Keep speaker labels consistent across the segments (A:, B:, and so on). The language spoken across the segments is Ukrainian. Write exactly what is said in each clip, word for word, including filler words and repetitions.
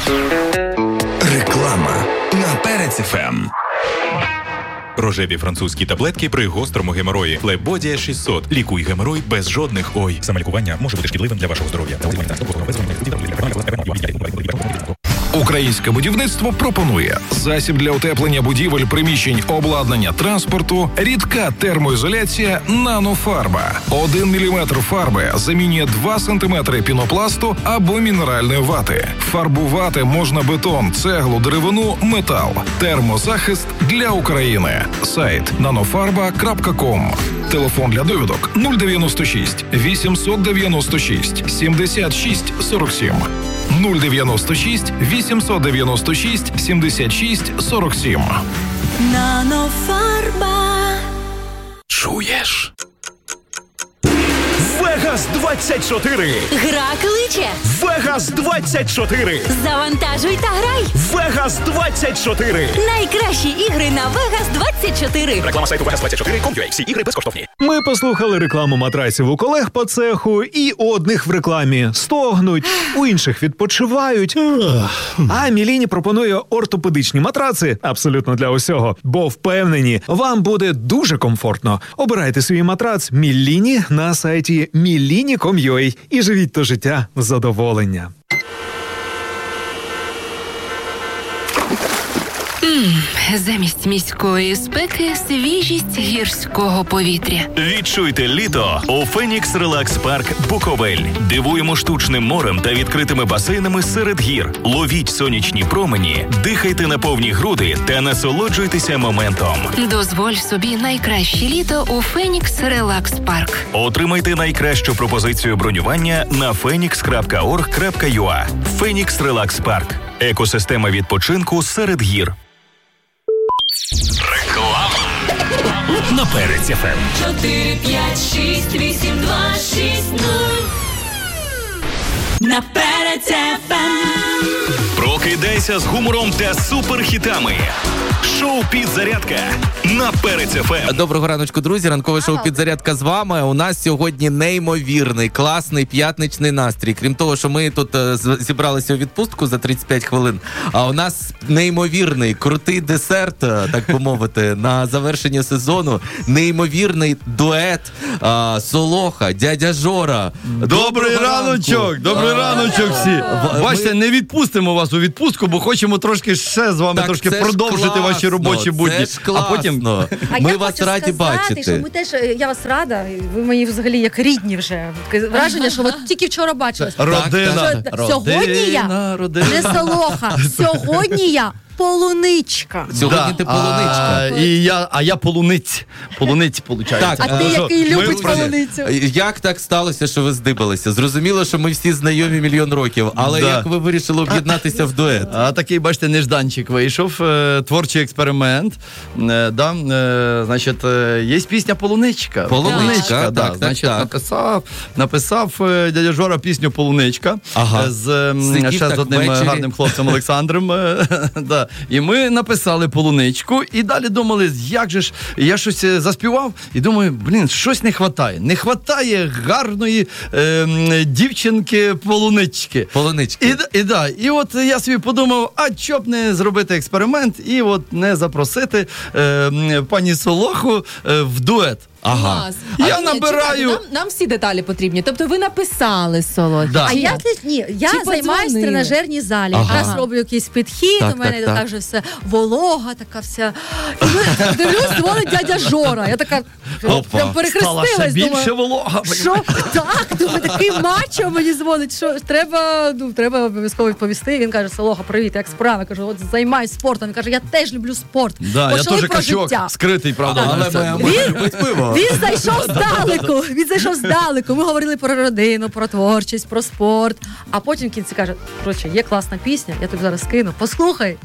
A: Реклама на Перець еф ем.
B: Рожеві французькі таблетки при гострому геморої. Флебодія шістсот. Лікуй геморой без жодних ой. Самолікування може бути шкідливим для вашого здоров'я.
C: Українське будівництво пропонує засіб для утеплення будівель, приміщень, обладнання, транспорту, рідка термоізоляція «Нанофарба». Один міліметр фарби замінює два сантиметри пінопласту або мінеральної вати. Фарбувати можна бетон, цеглу, деревину, метал. Термозахист для України. Сайт нанофарба крапка ком. Телефон для довідок нуль дев'яносто шість вісімсот дев'яносто шість сімдесят шість сорок сім. нуль дев'яносто шість вісімсот дев'яносто шість сімдесят шість сорок сім.
D: Нанофарба.
A: Чуєш?
E: Вегас двадцять чотири.
D: Гра кличе.
E: Вегас двадцять чотири.
D: Завантажуй та грай.
E: Вегас двадцять чотири.
D: Найкращі ігри на Вегас двадцять чотири.
E: Реклама сайту вегас двадцять чотири крапка ком крапка ю а. Всі ігри безкоштовні.
F: Ми послухали рекламу матрасів у колег по цеху, і у одних в рекламі стогнуть, у інших відпочивають. А Міліні пропонує ортопедичні матраци абсолютно для усього, бо впевнені, вам буде дуже комфортно. Обирайте свій матрац Міліні на сайті міліні крапка ком крапка ю а і живіть то життя в задоволення.
G: Замість міської спеки – свіжість гірського повітря.
H: Відчуйте літо у Фенікс Релакс Парк Буковель. Дивуємо штучним морем та відкритими басейнами серед гір. Ловіть сонячні промені, дихайте на повні груди та насолоджуйтеся моментом.
G: Дозволь собі найкраще літо у Фенікс Релакс Парк.
H: Отримайте найкращу пропозицію бронювання на фенікс крапка орг крапка ю а. Фенікс Релакс Парк. Екосистема відпочинку серед гір.
A: Реклама на Перець еф ем.
D: чотири п'ять шість вісім два шість нуль. На Перець еф ем.
H: Прокидайся з гумором та суперхітами. Шоу «Підзарядка» на Перець еф ем.
I: Доброго раночку, друзі. Ранкове шоу «Підзарядка» з вами. У нас сьогодні неймовірний, класний п'ятничний настрій. Крім того, що ми тут зібралися у відпустку за тридцять п'ять хвилин, а у нас неймовірний, крутий десерт, так би мовити, на завершення сезону. Неймовірний дует а, Солоха, дядя Жора.
J: Добрий раночок, добрий раночок всі. Бачите, не відпустимо вас у відпустку, бо хочемо трошки ще з вами
I: так,
J: трошки продовжити
I: класно,
J: ваші робочі будні.
I: А потім
K: а
I: ми
K: я
I: вас
K: хочу
I: раді
K: сказати,
I: бачити.
K: Що ми теж, я вас рада, ви мені взагалі як рідні вже. Враження, що ви тільки вчора бачились.
J: Родина.
K: Що, сьогодні я
J: родина.
K: не Солоха, сьогодні я полуничка.
I: Сьогодні
J: Да,
I: ти полуничка.
J: А, і я, а я полуниць. Полуниць, виходить.
I: Так,
K: А ти,
J: що,
K: який
J: ми-
K: любить полуницю.
I: Як так сталося, що ви здибалися? Зрозуміло, що ми всі знайомі мільйон років, але
J: Да.
I: як ви вирішили об'єднатися в дует?
J: А такий, бачите, нежданчик вийшов, е, творчий експеримент. Е, да, е, значить, е, є пісня «Полуничка».
I: «Полуничка», так,
J: да.
I: так,
J: Значить,
I: так.
J: написав, написав е, дядя Жора пісню «Полуничка»
I: Ага.
J: е, з, е,
I: Сидів
J: ще
I: так
J: з одним
I: ввечері.
J: гарним хлопцем Олександром. е, да. І ми написали «Полуничку» і далі думали, як же ж, я щось е, заспівав і думаю, блін, щось не хватає. Не хватає гарної е, м, дівчинки-полунички.
I: Полунички.
J: І, і, да, і от я собі подумав, а чоб не зробити експеримент і от не запросити е, м, пані Солоху е, в дует.
I: Ага.
L: Клас.
J: Я
L: А, ні,
J: набираю-
L: чекайте, Нам, нам всі деталі потрібні. Тобто ви написали Солохі.
J: Да.
K: А я ні, я
L: Чи
K: займаюся в
L: подзвонили?
K: тренажерній залі.
I: Ага.
K: Якраз роблю якийсь підхід,
I: Так,
K: у мене
I: так,
K: так,
I: так.
K: вже все волога, така вся. І ми дивлюсь, дзвонить дядя Жора. Я така прям
J: Стала ще
K: перехрестилась.
J: більше
K: Думаю,
J: волога.
K: що так, думаю, такий мачо мені дзвонить, що треба, ну, треба обов'язково відповісти. Він каже: Солоха, привіт, як справа? Я кажу, от займаюсь спортом. Він каже, я теж люблю спорт.
J: Да, я
K: Почали
J: теж
K: про
J: качок,
K: життя.
J: скритий, правда.
I: Але
J: на це.
I: ми любить пиво.
K: Він зайшов здалеку, він зайшов здалеку. Ми говорили про родину, про творчість, про спорт. А потім в кінці каже, коротше, є класна пісня, я тобі зараз скину, послухай.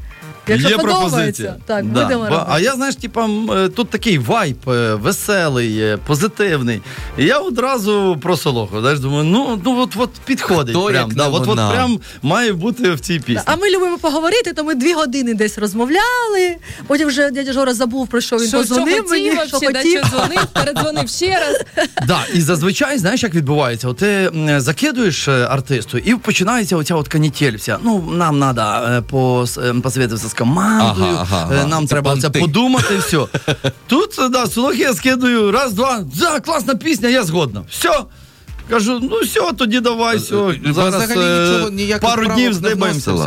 K: Якщо
J: Є
K: подобається,
J: пропозиція.
K: так,
J: Да.
K: будемо
J: Ба-
K: робити.
J: А я, знаєш, типа, м, е, тут такий вайб е, веселий, е, позитивний. І я одразу про Солоху, знаєш, думаю, ну, ну от, от підходить.
I: Хто,
J: прям,
I: як
J: да,
I: не
J: от, от
I: вона?
J: прям має бути в цій пісні.
K: А ми любимо поговорити, то ми дві години десь розмовляли. Потім вже дядя Жора забув, про що він
L: Що, що
K: позвонив
L: хотів,
K: мені, що
L: вообще, да,
K: хотів.
L: що дзвонив, передзвонив ще раз.
J: Да, і зазвичай, знаєш, як відбувається? От ти м, закидуєш е, артисту, і починається оця от канітель вся. Ну, нам треба посовітуватися з командою,
I: Ага, ага,
J: е,
I: ага.
J: нам
I: Це
J: треба це
I: понти.
J: подумати, все. Тут, е, да, Солохи я скидую, раз, два, да, класна пісня, я згодна. Все. Кажу, ну все, тоді давай, все. Зараз
I: Взагалі
J: е,
I: нічого, ніяких
J: пару
I: правок
J: днів
I: не
J: здибаємося.
I: вносила.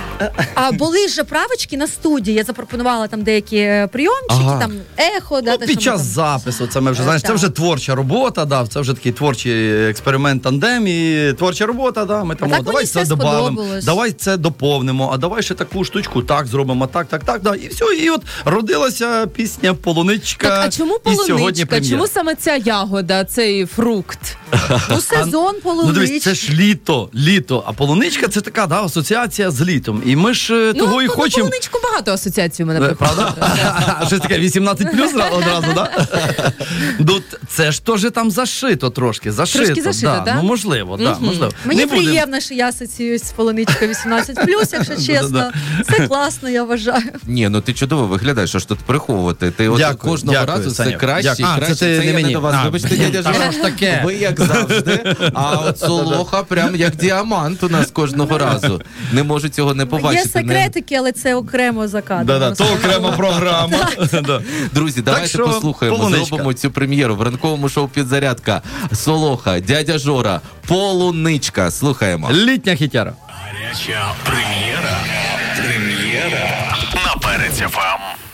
K: А були ж правочки на студії. Я запропонувала там деякі прийомчики,
I: Ага.
K: там ехо, да,
J: Ну,
K: те,
J: під
K: що ми
J: час
K: там-
J: запису, це ми вже знаєш, це
K: так.
J: вже творча робота, да, це вже такий творчий експеримент тандем і творча робота, да, ми там,
K: так
J: о, давай
K: мені
J: це
K: все
J: додамо,
K: сподобалось.
J: давай це доповнимо, а давай ще таку штучку так зробимо, так, так, так, да, і все, і от родилася пісня «Полуничка».
L: Так, а чому
J: і сьогодні
L: полуничка?
J: прем'єра.
L: Чому саме ця ягода, цей фрукт?
K: Ну, сезон
J: Ну, дивись,
K: полунички.
J: це ж літо, літо, а полуничка це така, да, асоціація з літом. І ми ж е, того і
L: ну,
J: хочемо.
L: на полуничку багато асоціацій у мене
J: Е,
L: приходить.
J: Правда? Щось таке вісімнадцять плюс одразу, да? Ну, це ж теж там зашито трошки. Зашито,
L: Трошки зашито,
J: да.
L: да?
J: Ну, можливо, да,
L: Мгм.
J: можливо.
K: Мені
J: Не будем-
K: приємно, що я асоціююсь з полуничкою вісімнадцять плюс, якщо чесно. Це класно, я вважаю.
I: Ні, ну ти чудово виглядаєш, що ж тут приховувати. Ти от
J: Дякую,
I: кожного
J: дякую,
I: разу все
J: Саня.
I: краще
J: Дякую.
I: і
J: А, це
I: краще.
J: ти
I: Це
J: не
I: я
J: мені.
I: до вас.
J: А,
I: Вибачте, дядя
J: та
I: Жора.
J: ж таке.
I: Ви як завжди. А от Солоха прям як діамант у нас кожного разу. Не можу цього не побачити.
K: Є секретики, але це окремо за кадром.
J: Да-да, то окрема програма. Да.
I: Друзі, давайте
J: що,
I: послухаємо,
J: полуничка.
I: зробимо цю прем'єру в ранковому шоу «Підзарядка». Солоха, дядя Жора, полуничка. Слухаємо.
J: Літня хітяра.
A: Гаряча прем'єра. Прем'єра на Перець еф ем.